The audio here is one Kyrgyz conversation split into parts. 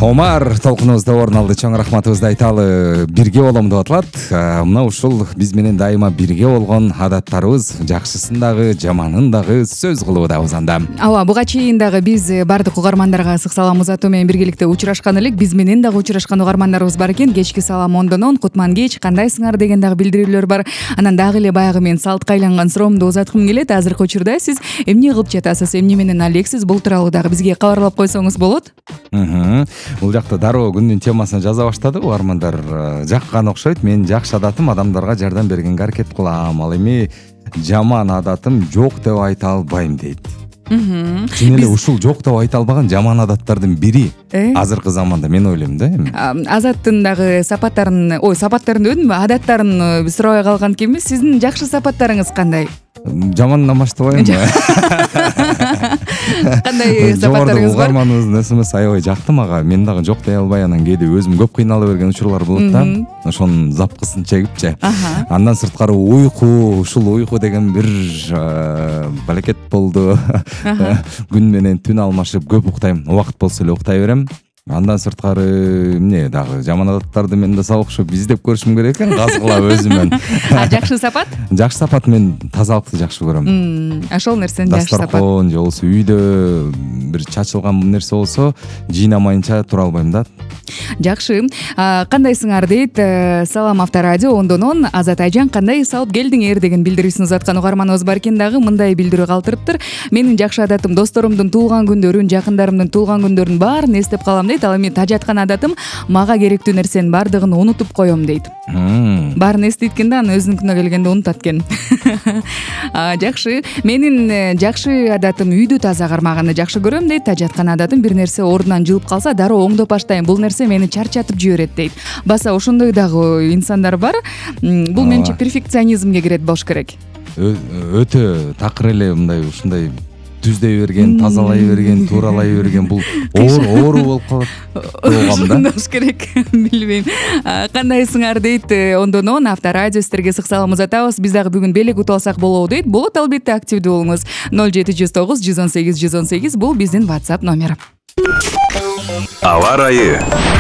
Омар толкунубузда орун алды. Чоң рахматыбызды айталы. Бирге болом деп аталат. Мына ушул биз менен дайыма бирге болгон адаттарыбыз, жакшысын дагы, жаманын дагы сөз кылыбыз анда. Ооба, буга чейин дагы биз бардык угармандарга ысык салам узатуу менен биргеликте учурашкан элек. Биз менен дагы учурашкан угармандарыбыз бар экен. Кечки салам 10-дон кутман кеч, кандайсыңар деген дагы билдирүүлөр бар. Анан дагы эле баягы мен салтка айланган суроомду узаткым келет. Азыркы учурда сиз эмне кылып жатасыз, эмне менен алексиз? Бул тууралуу дагы бизге кабарлап койсоңуз болот. Бул жакта дароо күндүн темасына жаза баштады угармандар. Жаккан окшойт. Мен жакшы адатым адамдарга жардам бергенге аракет кылам. Ал эми жаман адатым жок деп айта албайм дейт. Чын эле ушул жок деп айта албаган жаман адаттардын бири азыркы заманда мен ойлойм да эми. Азаттын дагы сапаттарын дебедимби, адаттарын сурабай калган экенбиз. Сиздин жакшы сапаттарыңыз кандай? Жамандан баштабайм. Кандай сапаттарыңыз бар? Угарманыбыздын СМС аябай жакты мага. Мен дагы жок дей албай анан кээде өзүм көп кыйнала берген учурлар болот да. Ошонун запкысын чегипчи. Андан сырткары ушул уйку деген бир балекет болду. Күн менен түн алмашып көп уктайм. Убакыт болсо эле уктай берем. Андан сырткары эмне дагы жаман адаттарды мен да сабакшып издеп көрүшүм керек экен, казгылап өзүмөн. Жакшы сапат? Жакшы сапат, мен тазалыкты жакшы көрөм. Ошол нерсени жакшы сапат. Дастаркон же болсо үйдө бир чачылган нерсе болсо жыйнамайынча тура албайм да. Жакшы. Кандайсыңар дейт. Салам Авторадио 10-дон Азат айжан, кандай салып келдиңер деген билдирүүсүн узаткан угарманыбыз бар экен дагы. Мындай билдирүү калтырыптыр. Менин жакшы адатым досторумдун туулган күндөрүн, жакындарымдын туулган күндөрүн баарын эстеп калам дейт. Ал эми тажаткан адатым мага керектүү нерсенин баардыгын унутуп коем дейт. Баарын эстейт экен да, анан өзүнүкүнө келгенде унутат экен. Жакшы. Менин жакшы адатым үйдү таза кармаганды жакшы көрөм дейт. Тажаткан адатым бир нерсе ордунан жылып калса дароо оңдоп баштайм. Бул нерсе мени чарчатып жиберет дейт. Баса ошондой дагы инсандар бар. Бул менче перфекционизмге кирет болуш керек. Өтө такыр эле ушундай түздөй берген, тазалай берген, тууралай берген бул оору болуп калат. Ошондош керек, билбейм. Кандайсыңар дейт 10-дон Авторадио, сиздерге ысык салам узатабыз. Биз дагы бүгүн белек утуп алсак болобу дейт. Болот, албетте активдүү болуңуз. 0709 118 118 бул биздин WhatsApp номер. Аба ырайы.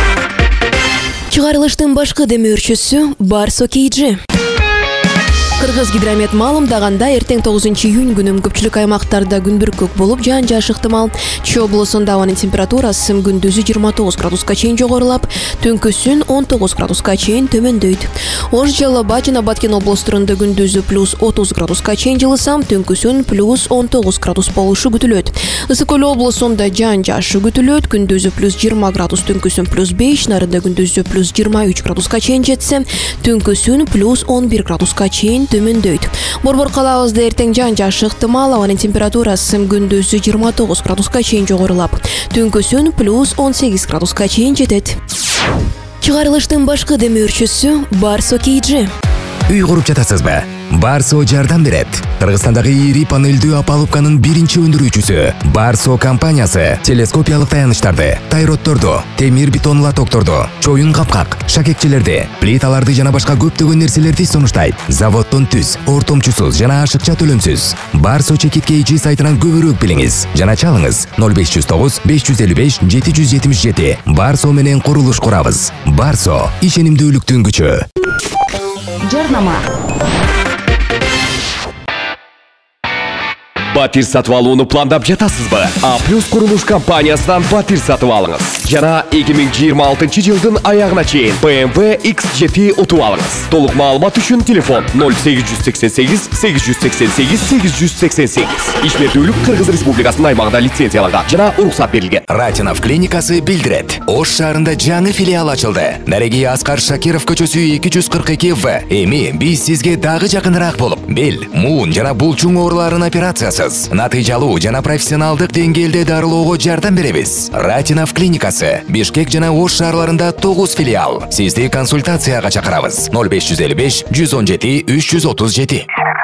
Чыгарылыштын башкы демөөрчүсү Барсо KG. Кыргыз гидромет маалымдаганда эртең 9-июнь күнү көпчүлүк аймактарда күн бүркөк болуп, жаан-жааш ыктымал. Чүй облусунда абанын температурасы күндүзү 29 градуска чейин жогорулап, түнкүсүн 19 градуска чейин төмөндөйт. Ош, Жалал-Абад жана Баткен облустарында күндүзү +30 градуска чейин жылысам, түнкүсүн +19 градус болушу күтүлөт. Ысык Көл облусунда жаан-жааш күтүлөт, күндүзү +20 градус, түнкүсүн +5, нарында күндүзү +23 градуска чейин жетсе, түнкүсүн +11 градуска чейин төмөндөйт. Борбор калабызда эртең жаан-жааш ыктымал, абанын температурасы күндүзү 29 градуска чейин жогорулап, түнкүсүн +18 градуска чейин жетет. Чыгарылыштын башкы демөөрчүсү Барсо KG. Үй куруп жатасызбы? Барсо жардам берет. Кыргызстандагы ири панелдүү опалубканын биринчи өндүрүүчүсү Барсо компаниясы телескопиялык таянычтарды, тайротторду, темир бетон лотокторду, чоюн капкак, шакекчелерди, плиталарды жана башка көптөгөн нерселерди сунуштайт. Заводдон түз, ортомчусуз жана ашыкча төлөмсүз. Барсо Чекит KG сайтынан көбүрөөк билиңиз жана чалыңыз 0509 555 777. Барсо менен курулуш курабыз. Барсо ишенимдүүлүктүн күчү. Жарнама. Батир сатып алууну пландап жатасызбы? А+ курулуш компаниясынан батир сатып алыңыз. Жана 2026 жылдын аягына чейин BMW X7 утуп алыңыз. Толук маалымат үчүн телефон 0888 888 888. Ишмердүүлүк Кыргыз Республикасынын аймагында лицензияланган жана уруксат берилген. Ратинов клиникасы билдирет. Ош шаарында жаңы филиал ачылды. Нареги Аскар Шакиров көчөсү 242В. Эми биз сизге дагы жакыныраак болуп, бел, муун жана булчуң ооруларын операциясы, натыйжалуу жана профессионалдык деңгээлде дарылоого жардам беребиз. Ратинов клиникасы Бишкек жана Ош шаарларында 9 филиал. Сизди консультацияга чакырабыз. 0555 117 337.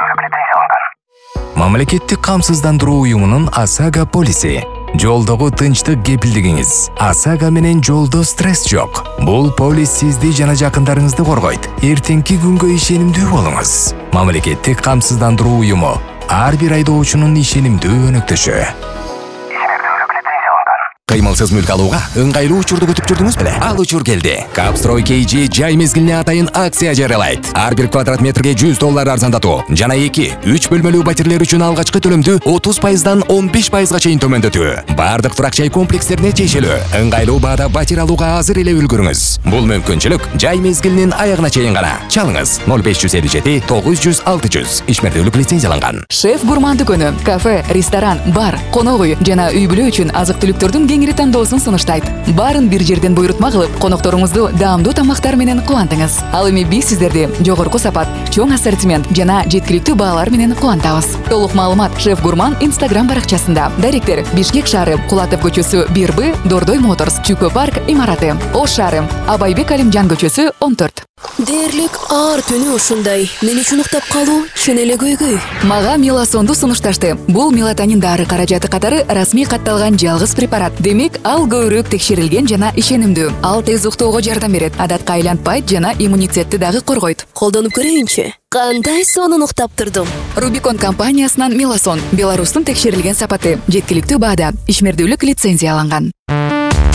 Мамлекеттик камсыздандыруу уюмунун ОСАГО полиси. Жолдогу тынчтык кепилдигиңиз. ОСАГО менен жолдо стресс жок. Бул полис сизди жана жакындарыңызды коргойт. Эртеңки күнгө ишенимдүү болуңуз. Мамлекеттик камсыздандыруу уюму ар бир айдоочунун ишенимдүү өнөктөшү. Кыймылсыз мүлк алууга ыңгайлуу учурду күтүп жүрдүңүз беле? Ал учур келди. Капстрой KG жай мезгилине атайын акция жарыялайт. Ар бир квадрат метрге $100 арзандатуу жана 2-3 бөлмөлүү пәтерлер үчүн алгачкы төлөмдү 30%дан 15%га чейин төмөндөтүү. Бардык турак жай комплекстерине тиешелүү. Ыңгайлуу баада батир алууга азыр эле үлгүрүңүз. Бул мүмкүнчүлүк жай мезгилинин аягына чейин гана. Чалыңыз 0557 900 600. Ишмердүүлүк лицензияланган. Шеф Гурман дүкөнү, кафе, ресторан, бар, конок үй жана үй бүлө үчүн азык-түлүктөрдүн кеңири тандоосун сунуштайт. Баарын бир жерден буйрутма кылып, конокторуңузду даамдуу тамактар менен кубантыңыз. Ал эми биз сиздерди жогорку сапат, чоң ассортимент жана жеткиликтүү баалар менен кубантабыз. Толук маалымат Шеф Гурман Instagram баракчасында. Даректер: Бишкек шаары, Кулатов көчөсү 1Б, Дордой Моторс, Чүкө парк имараты. Ош шаары, Абайбек Алимжан көчөсү 14. Дээрлик аар түнү ушундай. Мен үчүн уктап калуу чын эле көйгөй. Мага меласонду сунушташты. Бул мелатонин дары каражаты катары расмий катталган жалгыз препарат. Демек, ал көбүрөөк текшерилген жана ишенимдүү. Ал тез уктоого жардам берет, адатка айланпайт жана иммунитетти дагы коргойт. Колдонуп көрөйүнчү. Кандай сонун уктап турдум. Рубикон компаниясынан меласон. Беларустун текшерилген сапаты, жеткиликтүү баада, ишмердүүлүк лицензияланган.